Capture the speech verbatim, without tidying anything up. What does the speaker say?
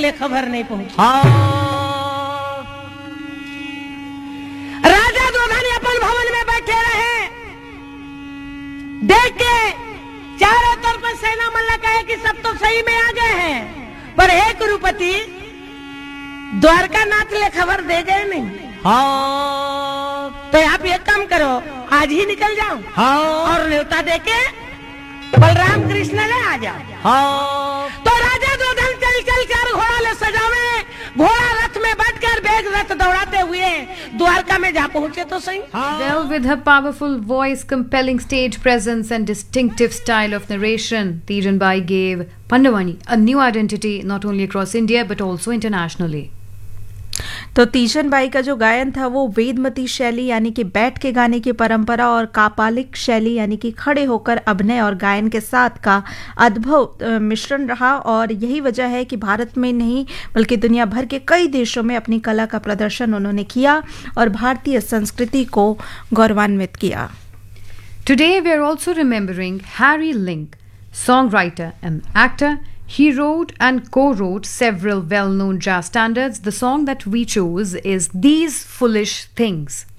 ले खबर नहीं पहुंची। हाँ। राजा दुर्योधन अपन भवन में बैठे रहे, देख के चारों तरफ सेना मल्ल कहे कि सब तो सही में आ गए हैं, पर हे कुरुपति द्वारका नाथ ले खबर दे गए नहीं। हाँ। तो आप एक काम करो, आज ही निकल जाओ। हाँ। और न्योता देके बलराम कृष्ण ले आ जाओ। हाँ। तो राजा दुर्योधन चल चल चार घोड़ा ले सजावे, घोड़ा रथ में बैठकर बेग रथ दौड़ाते हुए द्वारका में जा पहुंचे तो सही। Well, with her powerful voice, compelling stage presence, and distinctive style of narration, Tijan Bai gave Pandavani a new identity not only across India but also internationally. तो तीजन बाई का जो गायन था वो वेदमती शैली यानी कि बैठ के गाने की परंपरा और कापालिक शैली यानी कि खड़े होकर अभिनय और गायन के साथ का अद्भुत मिश्रण रहा, और यही वजह है कि भारत में नहीं बल्कि दुनिया भर के कई देशों में अपनी कला का प्रदर्शन उन्होंने किया और भारतीय संस्कृति को गौरवान्वित किया। Today we are also remembering Harry Link, songwriter and actor. He wrote and co-wrote several well-known jazz standards. The song that we chose is These Foolish Things.